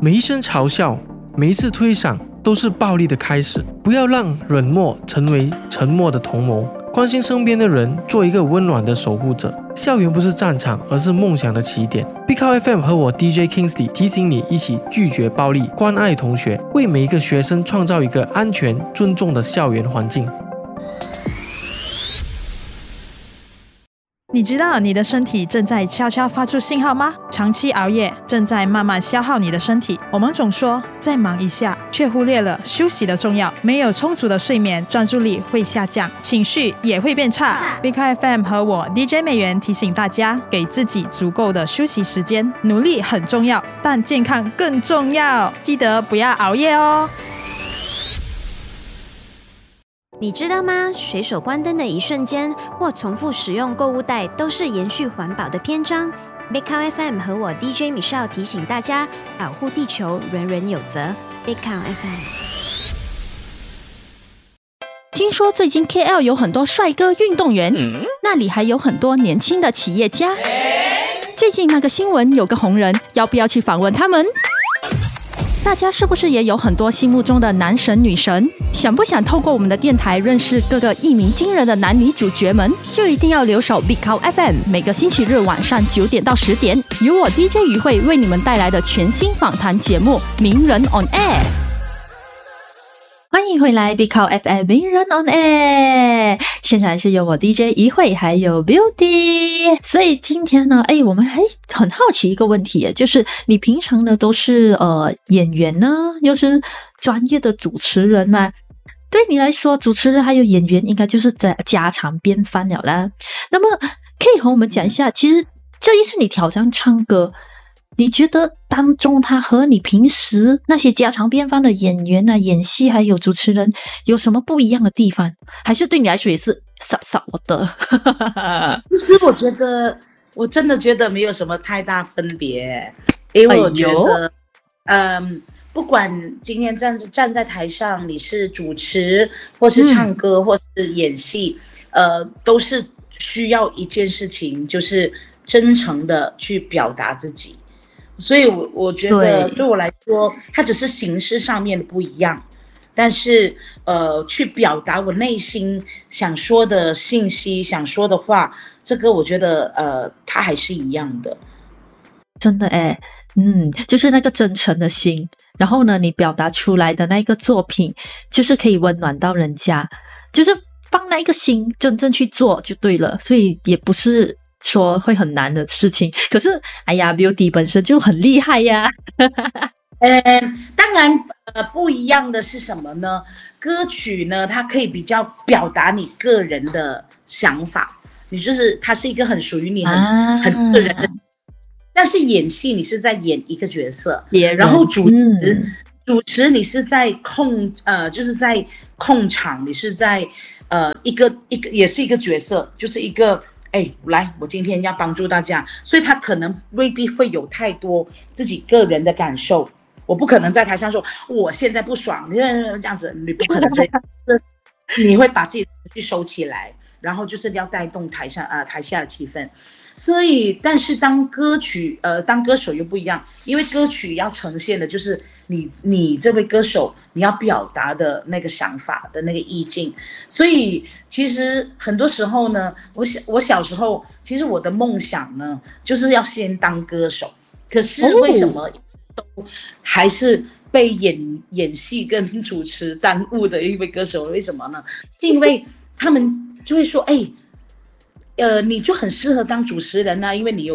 每一声嘲笑，每一次推搡，都是暴力的开始。不要让冷漠成为沉默的同谋，关心身边的人，做一个温暖的守护者。校园不是战场，而是梦想的起点。Big Cow FM 和我 DJ Kingsley 提醒你，一起拒绝暴力，关爱同学，为每一个学生创造一个安全、尊重的校园环境。 你知道你的身体正在悄悄发出信号吗？长期熬夜正在慢慢消耗你的身体。我们总说再忙一下，却忽略了休息的重要。没有充足的睡眠，专注力会下降，情绪也会变差。Big FM 和我 DJ 美元提醒大家，给自己足够的休息时间。努力很重要，但健康更重要，记得不要熬夜哦。 你知道吗？随手关灯的一瞬间，或重复使用购物袋，都是延续环保的篇章。Big Cow FM 和我 DJ Michelle 提醒大家，保护地球，人人有责。Big Cow FM。 听说最近 KL 有很多帅哥运动员，那里还有很多年轻的企业家。最近那个新闻有个红人，要不要去访问他们？大家是不是也有很多心目中的男神女神？想不想透过我们的电台认识各个一鸣惊人的男女主角们？就一定要留守 Big Cow FM， 每个星期日晚上9点到10点，由我 DJ 于慧为你们带来的全新访谈节目《名人 on Air》。欢迎回来 Big Cow FM 名人 on Air， 现场是有我 DJ 于慧还有 Beauty。 所以今天呢我们还很好奇一个问题，就是你平常呢都是演员呢，又是专业的主持人嘛，对你来说主持人还有演员应该就是家常便饭了啦。那么可以和我们讲一下，其实这一次你挑战唱歌，你觉得当中他和你平时那些家常便饭的演员啊、演戏还有主持人有什么不一样的地方？还是对你来说也是少的？ 其实我真的觉得没有什么太大分别，因为我觉得不管今天站在台上你是主持或是唱歌或是演戏，都是需要一件事情，就是真诚的去表达自己。所以我觉得对我来说，它只是形式上面的不一样，但是去表达我内心想说的信息、想说的话，这个我觉得它还是一样的。 真的就是那个真诚的心，然后呢，你表达出来的那个作品，就是可以温暖到人家，就是放那一个心真正去做就对了，所以也不是说会很难的事情。可是Beauty 本身就很厉害呀。 当然不一样的是什么呢？歌曲呢，它可以比较表达你个人的想法，你就是它是一个很属于你很个人的。但是演戏你是在演一个角色，然后主持你是在就是在控场，你是在一个也是一个角色，就是一个来，我今天要帮助大家，所以他可能未必会有太多自己个人的感受。我不可能在台上说我现在不爽，这样子你不可能这样，你会把自己的情绪收起来，然后就是要带动台下的气氛。所以，但是当歌手又不一样，因为歌曲要呈现的就是你这位歌手你要表达的那个想法的那个意境。所以其实很多时候呢，我小时候其实我的梦想呢就是要先当歌手，可是为什么都还是被演戏跟主持耽误的一位歌手？为什么呢？是因为他们就会说你就很适合当主持人啊，因为你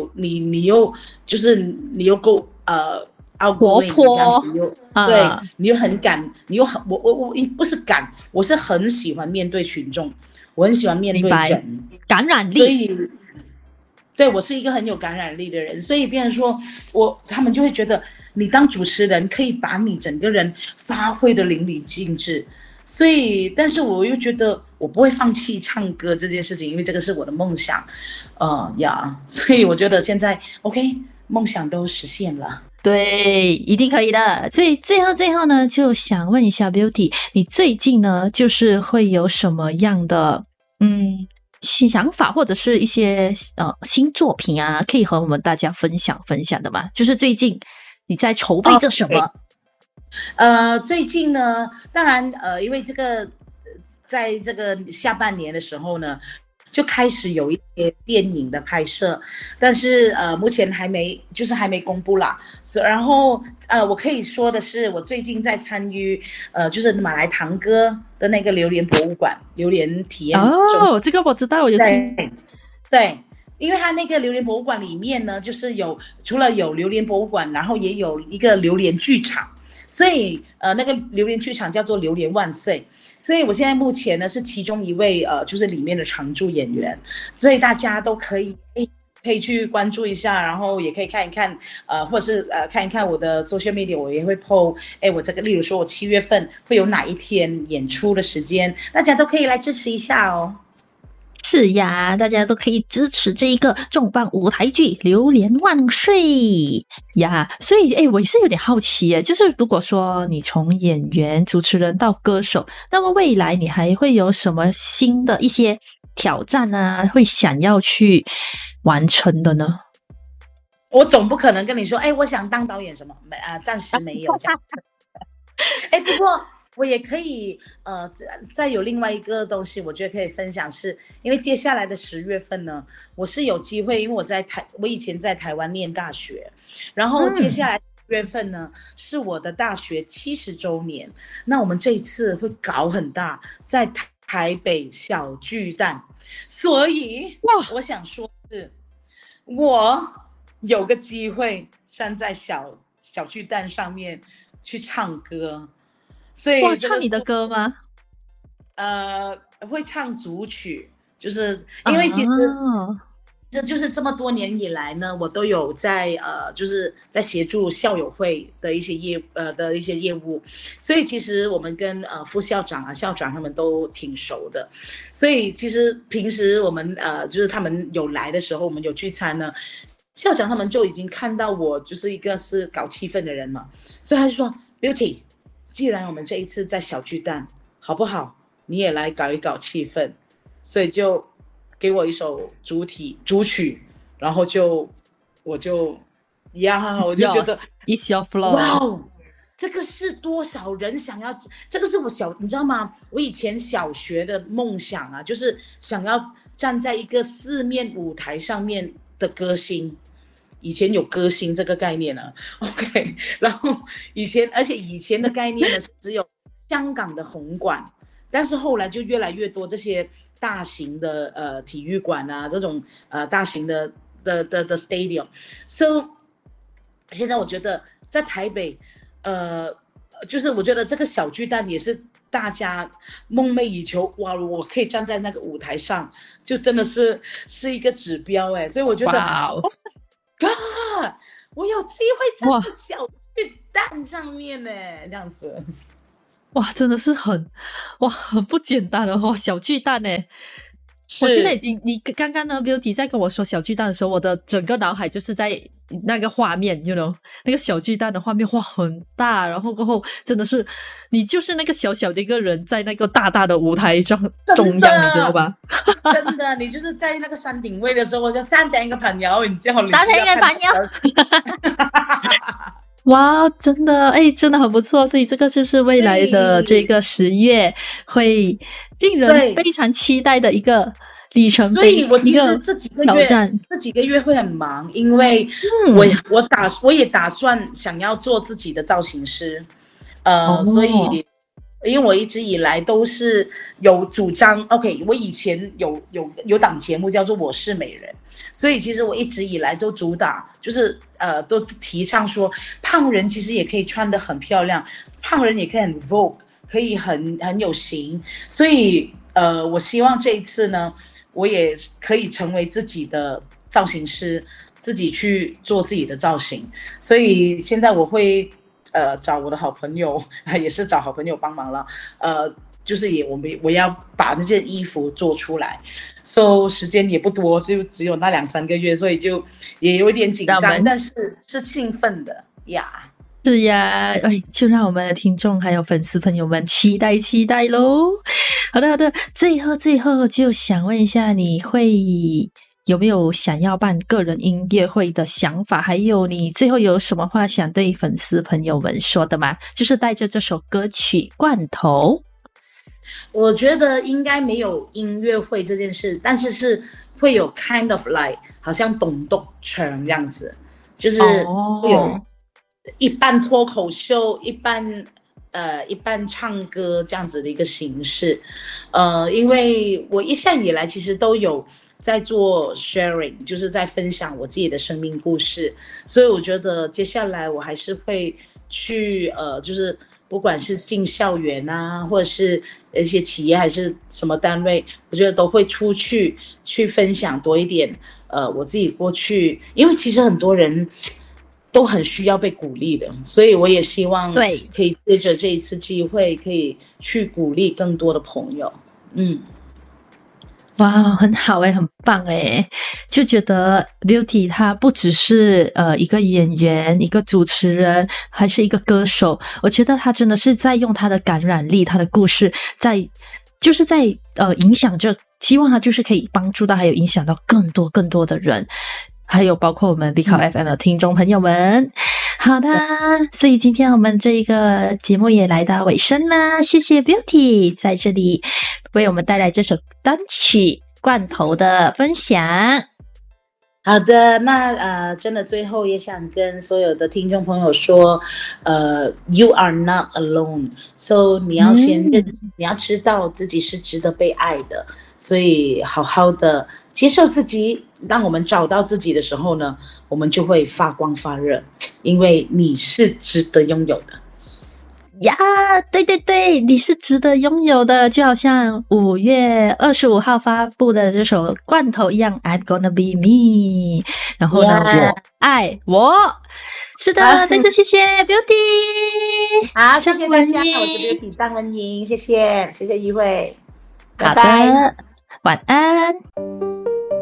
又够outgoing这样子，对，你又很敢，你又很我不是敢，我是很喜欢面对群众，我很喜欢面对人， 感染力。 所以对，我是一个很有感染力的人，所以变成说他们就会觉得你当主持人可以把你整个人发挥的淋漓尽致。所以但是我又觉得我不会放弃唱歌这件事情，因为这个是我的梦想所以我觉得现在 OK， 梦想都实现了。 对，一定可以的。所以最后呢，就想问一下 Beauty， 你最近呢就是会有什么样的想法，或者是一些新作品啊，可以和我们大家分享的吗？就是最近你在筹备着什么？ 最近呢，当然因为这个在这个下半年的时候呢，就开始有一些电影的拍摄，但是目前还没公布啦。然后我可以说的是，我最近在参与就是马来堂哥的那个榴莲博物馆榴莲体验中。 这个我知道，我有听。 对。因为它那个榴莲博物馆里面呢，就是除了有榴莲博物馆，然后也有一个榴莲剧场，所以那个榴莲剧场叫做榴莲万岁。所以我现在目前呢是其中一位就是里面的常驻演员，所以大家都可以去关注一下，然后也可以看一看或者是看一看我的 social media， 我也会 po 我这个例如说我7月份会有哪一天演出的时间，大家都可以来支持一下哦。 是呀，大家都可以支持这一个重磅舞台剧《榴莲万岁》呀。所以我也是有点好奇耶，就是如果说你从演员、主持人到歌手，那么未来你还会有什么新的一些挑战啊，会想要去完成的呢？ 我总不可能跟你说我想当导演什么暂时没有这样不过我也可以再有另外一个东西，我觉得可以分享，是因为接下来的10月份呢，我是有机会，因为我以前在台湾念大学，然后接下来10月份呢是我的大学70周年，那我们这一次会搞很大，在台北小巨蛋，所以我想说是我有个机会站在小巨蛋上面去唱歌。所以唱你的歌吗？ 会唱主曲，就是因为其实这就是这么多年以来呢，我都有在就是在协助校友会的一些业务，所以其实我们跟副校长校长他们都挺熟的，所以其实平时我们就是他们有来的时候，我们有聚餐呢，校长他们就已经看到我就是一个是搞气氛的人嘛，所以他就说 Beauty。既然我们这一次在小巨蛋，好不好？你也来搞一搞气氛，所以就给我一首主曲，然后我就觉得 It's your flow。 哇，这个是多少人想要？这个是你知道吗？我以前小学的梦想啊，就是想要站在一个4面舞台上面的歌星。以前有歌星这个概念呢 ，OK， 然后而且以前的概念呢是只有香港的红馆，但是后来就越来越多这些大型的体育馆啊，这种大型的 stadium，so 现在我觉得在台北，就是我觉得这个小巨蛋也是大家梦寐以求，哇，我可以站在那个舞台上，就真的是一个指标所以我觉得。 Wow God， 我有机会站在小巨蛋上面呢，这样子， 哇，真的是很不简单的小巨蛋呢。我现在你刚刚呢 Beauty 在跟我说小巨蛋的时候，我的整个脑海就是在那个画面 you know， 那个小巨蛋的画面，哇，很大，然后过后真的是你就是那个小小的一个人在那个大大的舞台中央，你知道吧？ 真的，你就是在那个山顶位的时候，我就三顶一個朋友，然之後你三頂一個朋友。哇，真的真的很不错，所以这个就是未来的这个10月会令人非常期待的一个里程碑。所以我其实这几个月会很忙，因为我也打算想要做自己的造型师，所以因为我一直以来都是有主张 ，OK， 我以前有档节目叫做《我是美人》，所以其实我一直以来都主打就是都提倡说，胖人其实也可以穿得很漂亮，胖人也可以很 Vogue， 可以很有型，所以我希望这一次呢，我也可以成为自己的造型师，自己去做自己的造型，所以现在我会。找我的好朋友，也是找好朋友帮忙了。就是我要把那件衣服做出来，时间也不多，就只有那2-3个月，所以就也有一点紧张，但是兴奋的呀。 是呀，就让我们的听众还有粉丝朋友们期待咯。好的，最后就想问一下，你会有没有想要办个人音乐会的想法？还有你最后有什么话想对粉丝朋友们说的吗？就是带着这首歌曲《罐头》。 我觉得应该没有音乐会这件事，但是会有 kind of like 好像董栋城这样子，就是会有一半脱口秀，一半唱歌这样子的一个形式。因为我一向以来其实都有在做 sharing， 就是在分享我自己的生命故事，所以我觉得接下来我还是会去就是不管是进校园啊，或者是一些企业还是什么单位，我觉得都会出去分享多一点我自己过去，因为其实很多人都很需要被鼓励的，所以我也希望可以借着这一次机会可以去鼓励更多的朋友。 哇，很好欸，很棒欸，就觉得 Beauty 她不只是一个演员，一个主持人，还是一个歌手。我觉得她真的是在用她的感染力，她的故事在影响着，希望她就是可以帮助到还有影响到更多的人，还有包括我们 Bicao FM 的听众朋友们。好的，所以今天我们这一个节目也来到尾声啦，谢谢 Beauty 在这里为我们带来这首单曲《罐头》的分享。 好的，那真的最后也想跟所有的听众朋友说，You are not alone， so 你要你要知道自己是值得被爱的，所以好好的接受自己。当我们找到自己的时候呢，我们就会发光发热，因为你是值得拥有的。 呀，对对对，你是值得拥有的，就好像5月25号发布的这首《罐头》一样 ，I'm gonna be me。然后呢，我爱我。是的，再次谢谢 Beauty。 好，谢谢大家，我是 Beauty 张文莹，谢谢，谢谢一慧， 好的，晚安。